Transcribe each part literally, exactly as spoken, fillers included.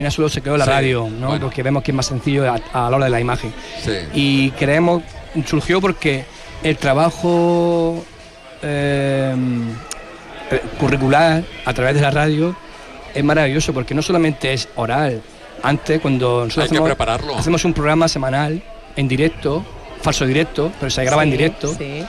solo se quedó la sí, radio, ¿no? Bueno. Porque vemos que es más sencillo a, a la hora de la imagen. Sí. Y creemos, surgió porque el trabajo eh, curricular a través de la radio es maravilloso, porque no solamente es oral. Antes, cuando nosotros Hay hacemos, que prepararlo. hacemos un programa semanal en directo, falso directo, pero se graba sí, en directo, sí.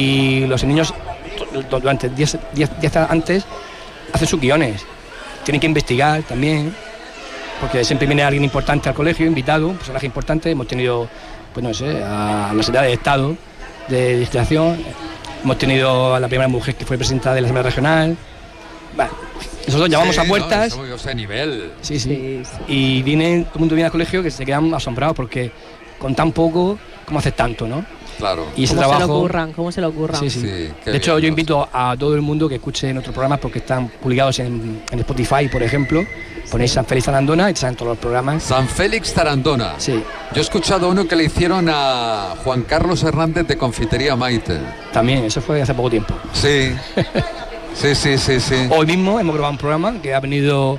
Y los niños durante diez días antes hacen sus guiones, tienen que investigar también, porque siempre viene alguien importante al colegio, invitado, un personaje importante. Hemos tenido, pues no sé, a la Secretaría de Estado de Legislación, hemos tenido a la primera mujer que fue presidenta de la Asamblea Regional. Bueno, nosotros llamamos sí, a puertas. No, ese nivel. Sí, sí, sí. Y viene, todo el mundo viene al colegio que se quedan asombrados, porque con tan poco, ¿cómo haces tanto, no? Claro. Y ese ¿Cómo trabajo, se le ocurran? ¿Cómo se le ocurran? Sí, sí. sí de hecho, bien, yo invito a todo el mundo que escuche nuestros programas, porque están publicados en, en Spotify, por ejemplo. Ponéis San Félix Tarandona y te salen todos los programas. San Félix Tarandona. Sí. Yo he escuchado uno que le hicieron a Juan Carlos Hernández de Confitería Maite. También, eso fue hace poco tiempo. Sí. Sí, sí, sí, sí. Hoy mismo hemos grabado un programa que ha venido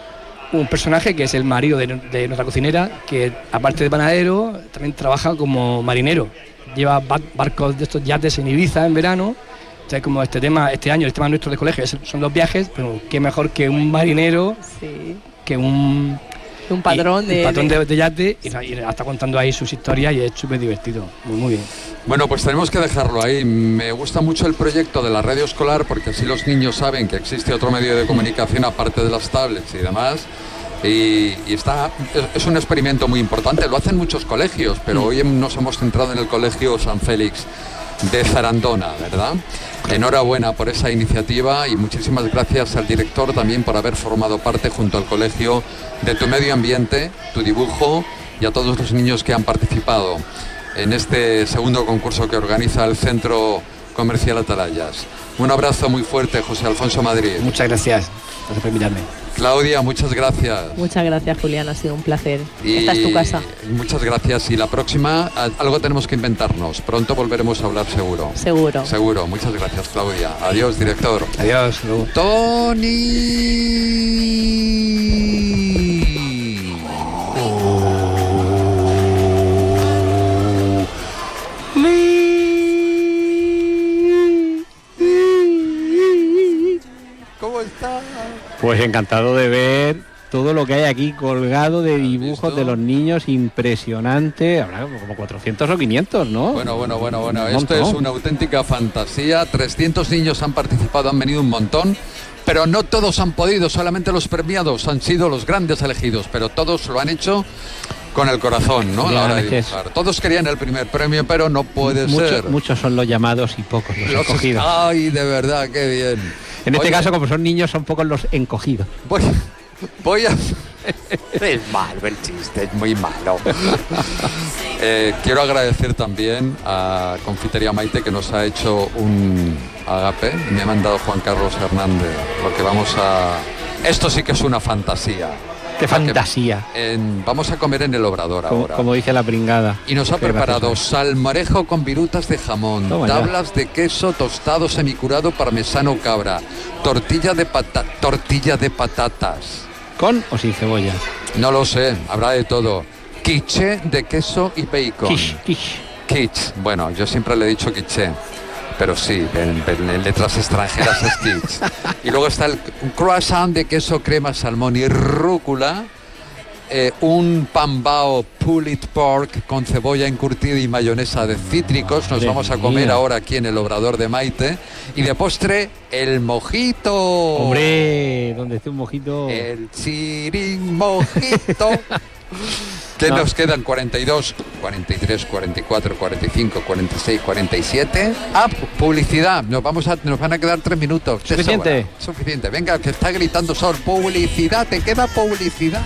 un personaje que es el marido de, de nuestra cocinera, que aparte de panadero, también trabaja como marinero. Lleva barcos de estos yates en Ibiza en verano. Entonces, como este tema, este año, el tema nuestro de colegio es, son los viajes, pero qué mejor que un marinero, sí. que un, un patrón, y, de, un patrón de... de, de yate, y, y está contando ahí sus historias y es súper divertido, muy, muy bien. Bueno, pues tenemos que dejarlo ahí. Me gusta mucho el proyecto de la radio escolar, porque así los niños saben que existe otro medio de comunicación aparte de las tablets y demás. Y, y está, es un experimento muy importante. Lo hacen muchos colegios, pero hoy nos hemos centrado en el colegio San Félix de Zarandona, ¿verdad? Enhorabuena por esa iniciativa y muchísimas gracias al director también por haber formado parte junto al colegio de tu medio ambiente, tu dibujo, y a todos los niños que han participado en este segundo concurso que organiza el Centro Comercial Atalayas. Un abrazo muy fuerte, José Alfonso Madrid. Muchas gracias, gracias por invitarme. Claudia, muchas gracias. Muchas gracias, Julián, ha sido un placer. Y esta es tu casa. Muchas gracias. Y la próxima, algo tenemos que inventarnos. Pronto volveremos a hablar seguro. Seguro. Seguro. Muchas gracias, Claudia. Adiós, director. Adiós. Luego. Tony. ¿Cómo estás? Pues encantado de ver todo lo que hay aquí colgado de dibujos de los niños, impresionante. Habrá como cuatrocientos o quinientos, ¿no? Bueno, bueno, bueno, bueno. Esto es una auténtica fantasía. trescientos niños han participado, han venido un montón, pero no todos han podido. Solamente los premiados han sido los grandes elegidos, pero todos lo han hecho con el corazón, ¿no? A la hora de dibujar. Todos querían el primer premio, pero no puede Mucho, ser. Muchos son los llamados y pocos los, los escogidos. Ay, de verdad, qué bien. En este Oye, caso, como son niños, son pocos los encogidos. Voy, voy a... Es malo el chiste, es muy malo. eh, quiero agradecer también a Confitería Maite, que nos ha hecho un agape. Me ha mandado Juan Carlos Hernández, porque vamos a... Esto sí que es una fantasía. ¡Qué fantasía! En, vamos a comer en el Obrador como, ahora. Como dice la pringada. Y nos ha Qué preparado gracioso. salmorejo con virutas de jamón, Toma tablas ya. de queso tostado semicurado parmesano cabra, tortilla de, pata tortilla de patatas. ¿Con o sin cebolla? No lo sé, habrá de todo. Quiche de queso y bacon. Quiche, quiche. Quiche. Bueno, yo siempre le he dicho quiche. Pero sí, en, en, en letras extranjeras es quiche. Y luego está el, un croissant de queso, crema, salmón y rúcula. Eh, un pan bao pulled pork con cebolla encurtida y mayonesa de cítricos. Nos vamos a comer mía. ahora aquí en el Obrador de Maite. Y de postre, el mojito. Hombre, donde esté un mojito. El chirin mojito. ¿Qué no. nos quedan? cuarenta y dos, cuarenta y tres, cuarenta y cuatro, cuarenta y cinco, cuarenta y seis, cuarenta y siete. Ah, publicidad. Nos vamos a, nos van a quedar tres minutos. Suficiente. Suficiente. Venga, que está gritando Sol. Publicidad, te queda publicidad.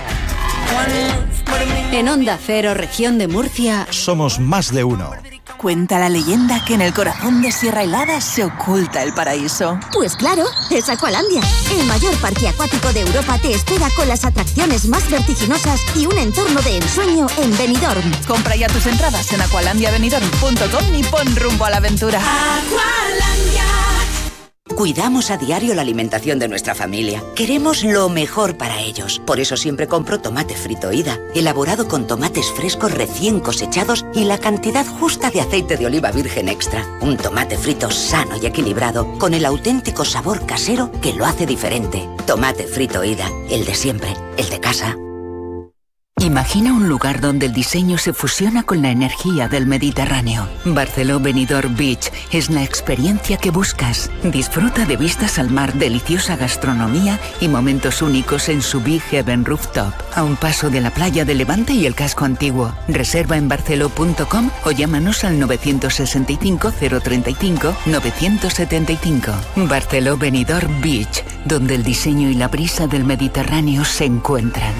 En Onda Cero, región de Murcia, somos más de uno. Cuenta la leyenda que en el corazón de Sierra Helada se oculta el paraíso. Pues claro, es Aqualandia. El mayor parque acuático de Europa te espera con las atracciones más vertiginosas y un entorno de ensueño en Benidorm. Compra ya tus entradas en aqualandia benidorm punto com y pon rumbo a la aventura. Aqualandia. Cuidamos a diario la alimentación de nuestra familia. Queremos lo mejor para ellos. Por eso siempre compro tomate frito Ida, elaborado con tomates frescos recién cosechados y la cantidad justa de aceite de oliva virgen extra. Un tomate frito sano y equilibrado, con el auténtico sabor casero que lo hace diferente. Tomate frito Ida, el de siempre, el de casa. Imagina un lugar donde el diseño se fusiona con la energía del Mediterráneo. Barceló Benidorm Beach es la experiencia que buscas. Disfruta de vistas al mar, deliciosa gastronomía y momentos únicos en su Big Heaven Rooftop, a un paso de la playa de Levante y el casco antiguo. Reserva en barceló punto com o llámanos al nueve seis cinco, cero tres cinco, nueve siete cinco. Barceló Benidorm Beach, donde el diseño y la brisa del Mediterráneo se encuentran.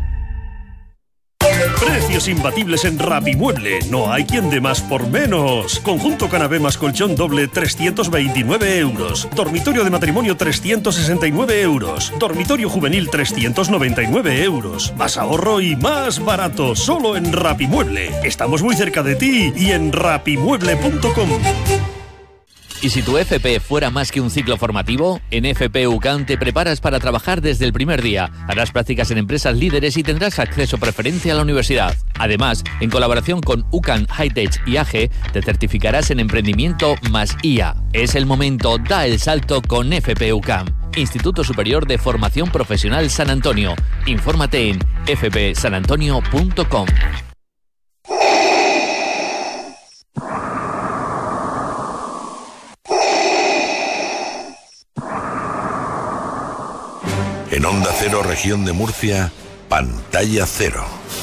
Precios imbatibles en Rapimueble. No hay quien dé más por menos. Conjunto canapé más colchón doble, trescientos veintinueve euros. Dormitorio de matrimonio, trescientos sesenta y nueve euros. Dormitorio juvenil, trescientos noventa y nueve euros. Más ahorro y más barato. Solo en Rapimueble. Estamos muy cerca de ti y en rapimueble punto com. ¿Y si tu F P fuera más que un ciclo formativo? En F P U C A M te preparas para trabajar desde el primer día. Harás prácticas en empresas líderes y tendrás acceso preferente a la universidad. Además, en colaboración con U C A M, Hightech y A G E, te certificarás en emprendimiento más I A. Es el momento, da el salto con F P U C A M. Instituto Superior de Formación Profesional San Antonio. Infórmate en f p san antonio punto com. En Onda Cero, Región de Murcia, Pantalla Cero.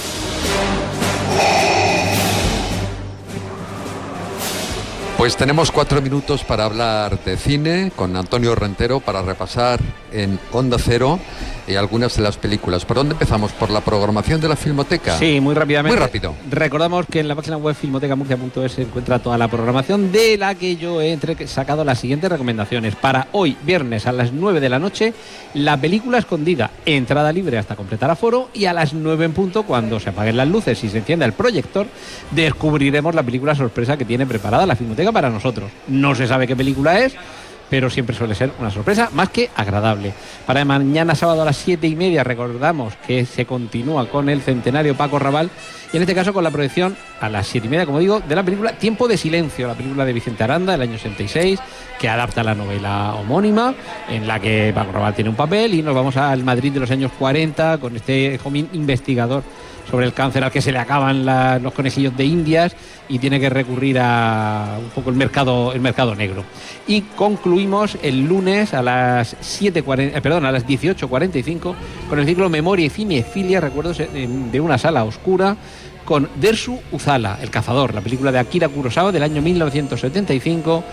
Pues tenemos cuatro minutos para hablar de cine con Antonio Rentero, para repasar en Onda Cero y algunas de las películas. ¿Por dónde empezamos? ¿Por la programación de la Filmoteca? Sí, muy rápidamente. Muy rápido. Recordamos que en la página web filmoteca murcia punto es se encuentra toda la programación, de la que yo he entre sacado las siguientes recomendaciones. Para hoy, viernes, a las nueve de la noche, La Película Escondida, entrada libre hasta completar aforo, y a las nueve en punto, cuando se apaguen las luces y se encienda el proyector, descubriremos la película sorpresa que tiene preparada la Filmoteca para nosotros. No se sabe qué película es, pero siempre suele ser una sorpresa más que agradable. Para mañana sábado a las siete y media recordamos que se continúa con el centenario Paco Raval, y en este caso con la proyección a las siete y media, como digo, de la película Tiempo de Silencio, la película de Vicente Aranda del año sesenta y seis, que adapta la novela homónima, en la que Paco Raval tiene un papel, y nos vamos al Madrid de los años cuarenta con este joven investigador sobre el cáncer al que se le acaban la, los conejillos de Indias, y tiene que recurrir a un poco el mercado el mercado negro. Y concluimos el lunes a las siete cuarenta, eh, perdón, a las dieciocho cuarenta y cinco con el ciclo Memoria y Cinefilia, recuerdos de una sala oscura, con Dersu Uzala, el cazador, la película de Akira Kurosawa del año mil novecientos setenta y cinco,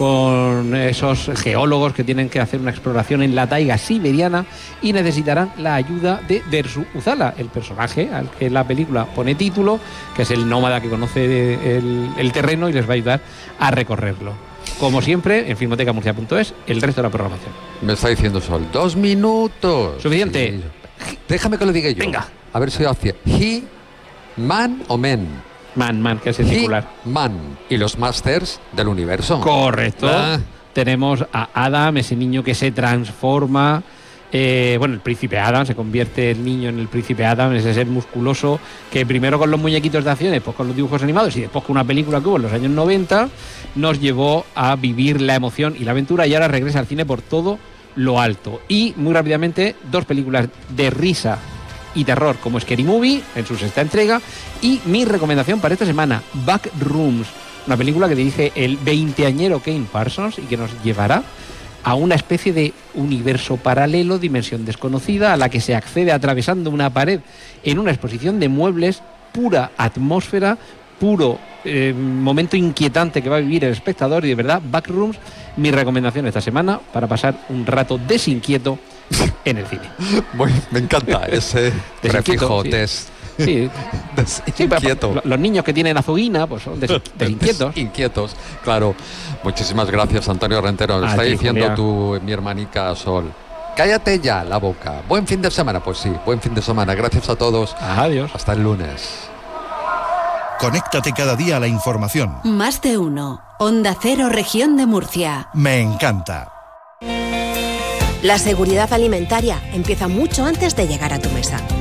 con esos geólogos que tienen que hacer una exploración en la taiga siberiana y necesitarán la ayuda de Dersu Uzala, el personaje al que la película pone título, que es el nómada que conoce el, el terreno y les va a ayudar a recorrerlo. Como siempre, en filmoteca murcia punto es, el resto de la programación. Me está diciendo Sol, dos minutos. Suficiente. Sí. Déjame que lo diga yo. Venga. A ver si hace He, Man o Men. Man, man, que es el titular. Man. Y los Masters del universo. Correcto. Ah. Tenemos a Adam, ese niño que se transforma. Eh, bueno, el príncipe Adam, se convierte el niño en el príncipe Adam, ese ser musculoso que primero con los muñequitos de acción, después con los dibujos animados y después con una película que hubo en los años noventa, nos llevó a vivir la emoción y la aventura, y ahora regresa al cine por todo lo alto. Y muy rápidamente, dos películas de risa y terror como Scary Movie en su sexta entrega, y mi recomendación para esta semana, Backrooms, una película que dirige el veinteañero Kane Parsons y que nos llevará a una especie de universo paralelo, dimensión desconocida, a la que se accede atravesando una pared en una exposición de muebles, pura atmósfera, puro eh, momento inquietante que va a vivir el espectador. Y de verdad, Backrooms, mi recomendación esta semana para pasar un rato desinquieto en el cine. Muy, me encanta ese prefijo, sí. des, Sí, desinquieto. Sí, los niños que tienen azoguina pues son des, desinquietos. Inquietos, claro. Muchísimas gracias, Antonio Rentero. Lo está ti, diciendo Julia. tu, mi hermanica Sol. Cállate ya la boca. Buen fin de semana, pues sí, buen fin de semana. Gracias a todos. Adiós. Hasta el lunes. Conéctate cada día a la información. Más de uno. Onda Cero, Región de Murcia. Me encanta. La seguridad alimentaria empieza mucho antes de llegar a tu mesa.